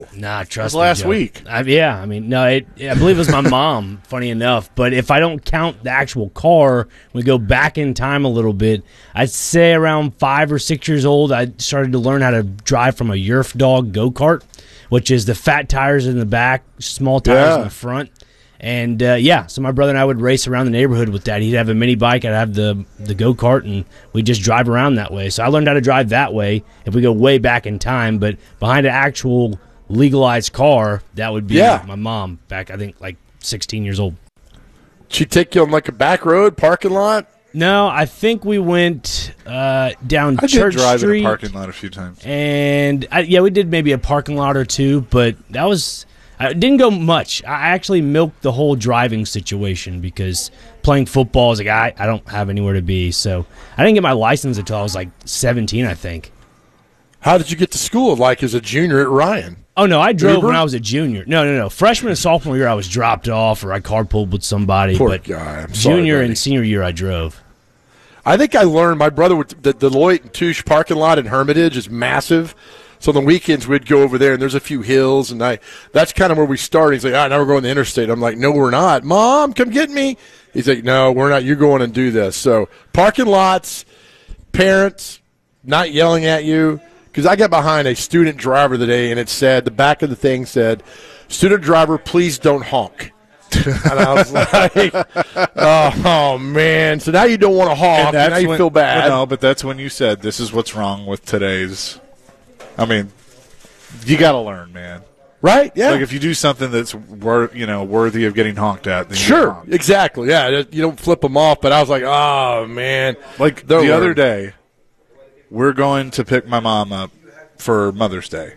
Nah, trust It me, was last Joe. week. I believe it was my mom, funny enough. But if I don't count the actual car, we go back in time a little bit, I'd say around 5 or 6 years old, I started to learn how to drive from a Yerf Dog go-kart, which is the fat tires in the back, small tires in the front. And, so my brother and I would race around the neighborhood with that. He'd have a mini bike, I'd have the go-kart, and we'd just drive around that way. So I learned how to drive that way if we go way back in time. But behind an actual legalized car, that would be my mom back, I think, like 16 years old. She'd take you on like a back road, parking lot? No, I think we went down I Church did drive Street. in a parking lot a few times. And, we did maybe a parking lot or two, but that was... It didn't go much. I actually milked the whole driving situation because playing football, I was like, I don't have anywhere to be. So I didn't get my license until I was like 17, I think. How did you get to school, like as a junior at Ryan? Oh, no, I drove when I was a junior. No. Freshman and sophomore year, I was dropped off or I carpooled with somebody. Poor but guy. I'm sorry, junior buddy. and senior year, I drove. I think I learned, my brother, the Deloitte and Touche parking lot in Hermitage is massive. So on the weekends, we'd go over there, and there's a few hills, and that's kind of where we started. He's like, now we're going to the interstate. I'm like, no, we're not. Mom, come get me. He's like, no, we're not. You're going and do this. So parking lots, parents not yelling at you. Because I got behind a student driver today, and it said, the back of the thing said, student driver, please don't honk. And I was like, oh, man. So now you don't want to honk, and now you feel bad. No, but that's when you said, this is what's wrong with today's. I mean, you got to learn, man. Right? Yeah. Like if you do something that's worthy of getting honked at, then sure, exactly. Yeah, you don't flip them off. But I was like, oh man. Like the other day, we're going to pick my mom up for Mother's Day,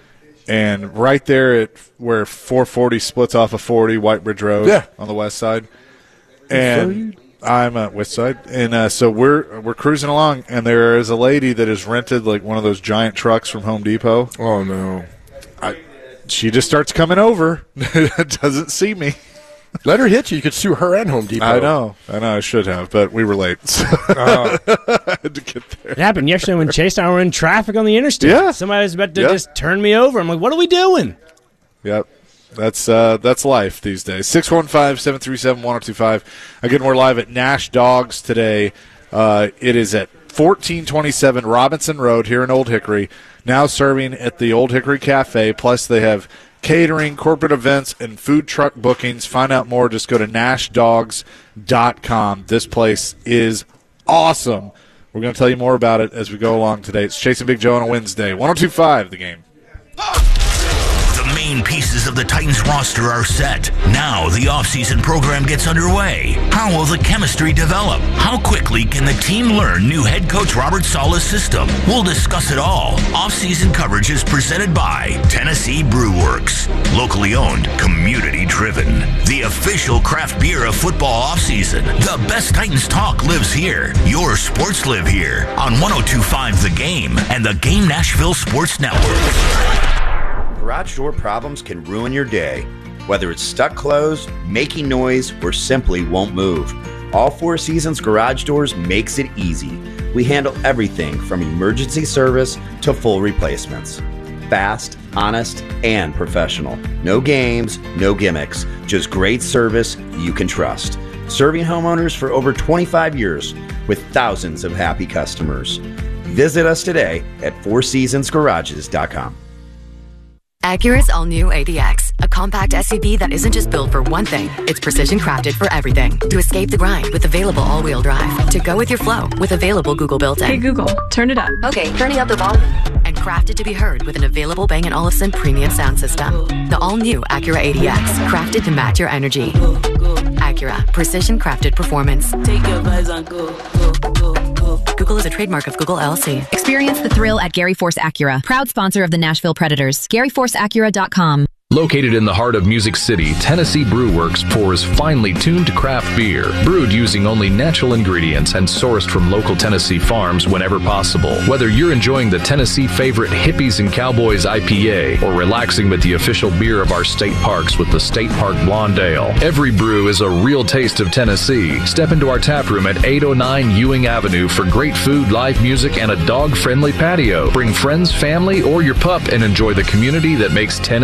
and right there at where 440 splits off of 40 White Bridge Road on the west side, and I'm at West Side, and so we're cruising along, and there is a lady that has rented like one of those giant trucks from Home Depot. Oh no! She just starts coming over, doesn't see me. Let her hit you. You could sue her and Home Depot. I know. I should have, but we were late. So I had to get there. It happened yesterday when Chase and I were in traffic on the interstate. Yeah. Somebody was about to just turn me over. I'm like, what are we doing? Yep. That's life these days. 615-737-1025. Again, we're live at Nash Dogs today. It is at 1427 Robinson Road here in Old Hickory. Now serving at the Old Hickory Cafe. Plus, they have catering, corporate events, and food truck bookings. Find out more. Just go to nashdogs.com. This place is awesome. We're going to tell you more about it as we go along today. It's Chasing Big Joe on a Wednesday. 102.5 The Game. The main pieces of the Titans roster are set. Now the offseason program gets underway. How will the chemistry develop? How quickly can the team learn new head coach Robert Saleh's system? We'll discuss it all. Offseason coverage is presented by Tennessee Brew Works. Locally owned, community driven. The official craft beer of football offseason. The best Titans talk lives here. Your sports live here on 102.5 The Game and the Game Nashville Sports Network. Garage door problems can ruin your day. Whether it's stuck closed, making noise, or simply won't move, All Four Seasons Garage Doors makes it easy. We handle everything from emergency service to full replacements. Fast, honest, and professional. No games, no gimmicks, just great service you can trust. Serving homeowners for over 25 years with thousands of happy customers. Visit us today at fourseasonsgarages.com. Acura's all-new ADX, a compact SUV that isn't just built for one thing, it's precision crafted for everything. To escape the grind with available all-wheel drive. To go with your flow with available Google built-in. Hey Google, turn it up. Okay, turning up the volume. And crafted to be heard with an available Bang & Olufsen premium sound system. The all-new Acura ADX, crafted to match your energy. Acura, precision crafted performance. Take your vibes on go. Google is a trademark of Google LLC. Experience the thrill at Gary Force Acura, proud sponsor of the Nashville Predators. GaryForceAcura.com. Located in the heart of Music City, Tennessee Brew Works pours finely tuned craft beer, brewed using only natural ingredients and sourced from local Tennessee farms whenever possible. Whether you're enjoying the Tennessee favorite Hippies and Cowboys IPA or relaxing with the official beer of our state parks with the State Park Blonde Ale, every brew is a real taste of Tennessee. Step into our tap room at 809 Ewing Avenue for great food, live music, and a dog-friendly patio. Bring friends, family, or your pup and enjoy the community that makes Tennessee